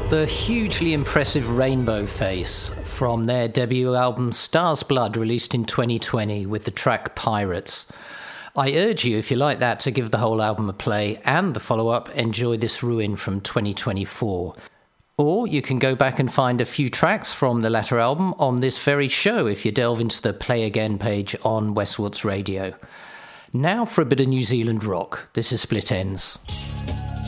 The hugely impressive Rainbow Face from their debut album Star's Blood, released in 2020 with the track Pirates. I urge you, if you like that, to give the whole album a play, and the follow-up, Enjoy This Ruin from 2024. Or you can go back and find a few tracks from the latter album on this very show if you delve into the Play Again page on Westwards Radio. Now for a bit of New Zealand rock. This is Split Ends.